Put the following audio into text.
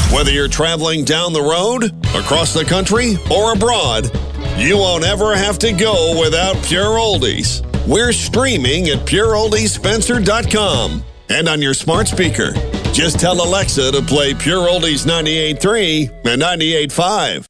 Whether you're traveling down the road, across the country, or abroad, you won't ever have to go without Pure Oldies. We're streaming at pureoldiespencer.com and on your smart speaker. Just tell Alexa to play Pure Oldies 98.3 and 98.5.